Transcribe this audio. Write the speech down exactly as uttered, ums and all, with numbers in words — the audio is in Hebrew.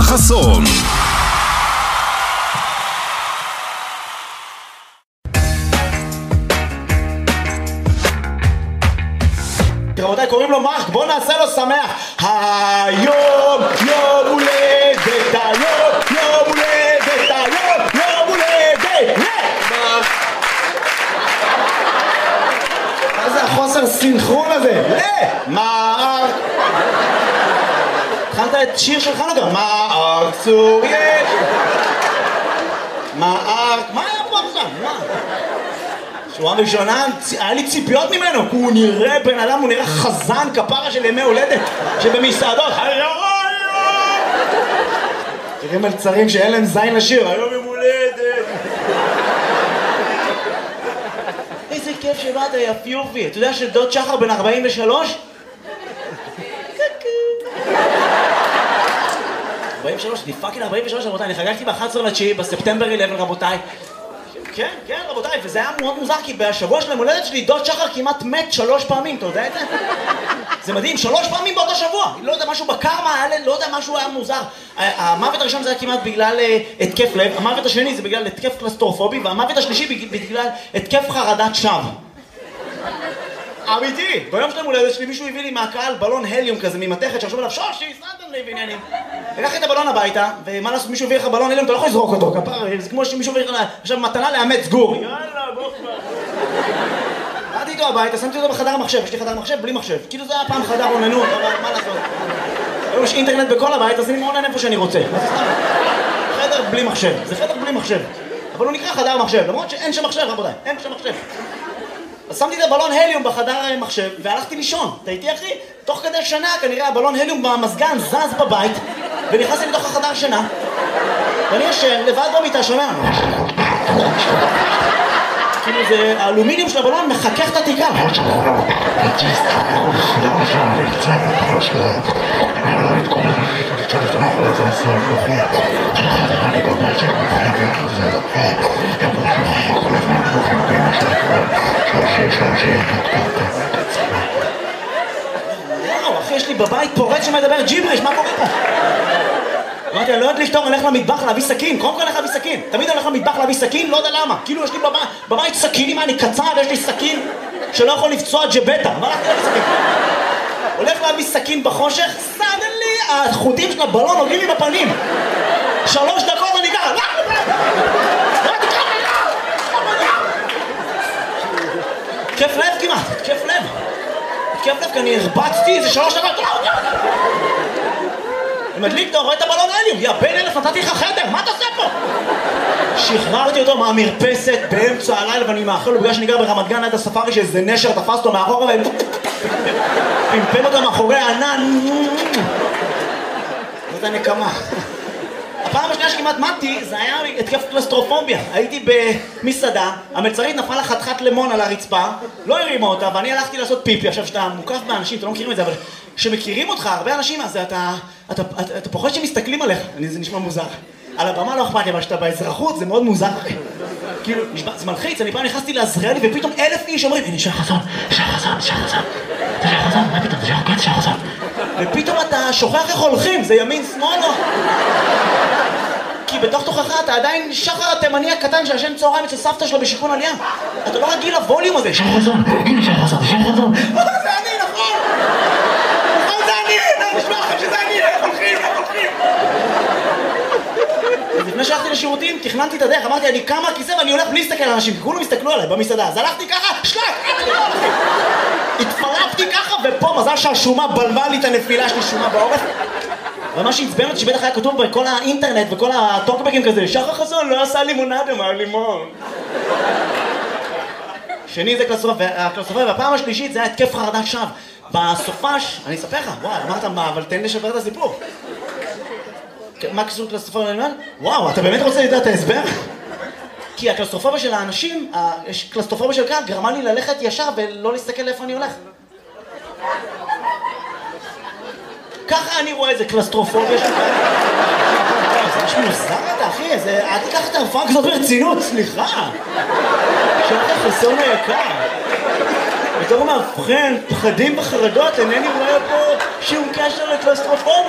חסון. רבותיי, קוראים לו מרק, בואו נעשה לו שמח. היום יום הולדת, היום יום הולדת, היום יום הולדת למרק. מה זה החוסר סינכרון הזה? למרק. התחלת את שיר של חנוכה. מרק צוריאל. מרק. מה היה פה עכשיו? מה? שורה ראשונה, היה לי ציפיות ממנו, כי הוא נראה בן אדם, הוא נראה חזן כפרה של ימי הולדת שבמסעדות. תראי מלצרים שאין להם זין לשיר, היום יום הולדת. איזה כיף שבאת, יפיופי. אתה יודע שדוד שחר בן ארבעים ושלוש? ארבעים ושלוש, אני פאקינג ארבעים ושלוש, רבותיי, אני חגגתי ב-אחד עשר לתשיעי בספטמבר אחת עשרה, רבותיי. כן, כן, רבותיי, וזה היה מאוד מוזר, כי בשבוע של המולדת שלי דוד שחר כמעט מת שלוש פעמים, אתה יודע את זה? זה מדהים, שלוש פעמים באותו שבוע. לא יודע, משהו בקרמה, לא יודע, משהו היה מוזר. המוות הראשון זה היה כמעט בגלל התקף לב, המוות השני זה בגלל התקף קלסטרופובי, והמוות השלישי בגלל התקף חרדת שווא. אמיתי, ביום של המולדת שלי מישהו הביא לי מהקהל בלון הליום כזה ממתכת שעכשיו עליו שושי, סנטן לי ועניינים. לקחתי את הבלון הביתה, ומה לעשות, מישהו הביא לך בלון הליום, אתה לא יכול לזרוק אותו, כפר, זה כמו שמישהו הביא לך עכשיו מתנה לאמץ גור. יאללה, בוא כבר. באתי איתו הביתה, שמתי אותו בחדר המחשב, יש לי חדר מחשב בלי מחשב. כאילו זה היה פעם חדר עוננות, אבל מה לעשות? היום יש אינטרנט בכל הבית, אז אני מעונן איפה שאני רוצה. מה זה סתם? חדר בלי מחשב, זה חדר בלי מחשב. אבל הוא נקרא חדר מחשב, למרות שאין שם מחשב, רבותיי, אין שם מחשב. אז שמתי את הבלון הליום בחדר מחשב והלכתי לישון. אתה איתי אחי? תוך כדי שנה כנראה הבלון הליום במזגן זז בבית ונכנסתי לתוך החדר שינה ואני ישן לבד במיטה שומע כאילו זה האלומיניום של הבלון מחכך את התקרה. וואו, אחי, יש לי בבית פורץ שמדבר ג'יבריש, מה קורה פה? אמרתי, אני לא יודע לפתור, אני הולך למטבח להביא סכין, קודם כל הולך להביא סכין. תמיד אני הולך למטבח להביא סכין, לא יודע למה. כאילו יש לי בבית סכינים, אני קצר, יש לי סכין שלא יכול לפצוע ג'בטה. מה הלכתי להביא סכין? הולך להביא סכין בחושך, סדלי, החוטים של הבלון עולים לי בפנים. שלוש דקות אני ככה, כיף לב כמעט, כיף לב. כיף לב, כי אני הרבצתי איזה שלוש דקות. אני מדליק, אתה רואה את הבלון הליום, יא בן אלף, נתתי לך חדר, מה אתה עושה פה? שחררתי אותו מהמרפסת באמצע הלילה, ואני מאחל לו בגלל שאני גר ברמת גן עד הספארי שאיזה נשר תפס אותו מאחורה ופמפם אותו מאחורי הענן. זאת הנקמה. הפעם השנייה שכמעט מתתי, זה היה התקף קלסטרופוביה. הייתי במסעדה, המלצרית נפלה חתיכת לימון על הרצפה, לא הרימה אותה, ואני הלכתי לעשות פיפי. עכשיו, שאתה מוקף באנשים, אתה לא מכירים את זה, אבל שמכירים אותך, הרבה אנשים, אז אתה, אתה, אתה, אתה פוחד שמסתכלים עליך. זה נשמע מוזר. על הבמה לא אכפת לי, אבל שאתה באזרחות, זה מאוד מוזר. כאילו, זה מלחיץ, אני פעם נכנסתי לעזריאלי, ופתאום אלף איש אומרים, הנה, שי חסון, שי חסון, שי חסון, זה שי חסון, מה פתאום, זה שי חסון, שי חסון. ופתאום אתה שוכח איך הולכים, זה ימין שמאל או? כי בתוך תוכך אתה עדיין שחר התימני הקטן שישן צהריים אצל סבתא שלו בשיכון עלייה. אתה לא רגיל לווליום הזה. שי חסון, הנה שי חסון, שי חסון. זה אני, נכון! נכון, זה אני! נשמע לכם שזה אני, איך הולכים, איך הולכים! אז לפני שהלכתי לשירותים, תכננתי את הדרך, אמרתי, אני קם מהכיסא ואני הולך בלי להסתכל על אנשים, כי כולם הסתכלו עליי במסעדה. אז הלכתי ככה, שלק! התפרפתי ככה, ופה מזל שהשומה בלבה לי את הנפילה שלי, שומה בעורף. ומה שהצבן אותי שבטח היה כתוב בכל האינטרנט וכל הטוקבקים כזה, שחר חסון לא עשה לימונדה מהלימון. שני זה הקלסטרופוביה, והפעם השלישית זה היה התקף חרדת שווא. בסופש, אני אספר לך, וואי, אמרת מה, אבל תן לשבר את הסיפור. מה קשור קלסטרופוביה? וואו, אתה באמת רוצה לדעת את ההסבר? כי הקלסטרופוביה של האנשים, הקלסטרופוביה של קהל, גרמה לי ללכת ישר ולא להסתכל לאיפה אני הולך. ככה אני רואה איזה קלסטרופוביה של קהל. זה משהו מוזר אתה, אחי, אל תיקח את ההופעה כזאת ברצינות, סליחה. שחר חסון היקר. בתור מאבחן, פחדים וחרדות, אינני רואה פה שום קשר לקלסטרופוביה.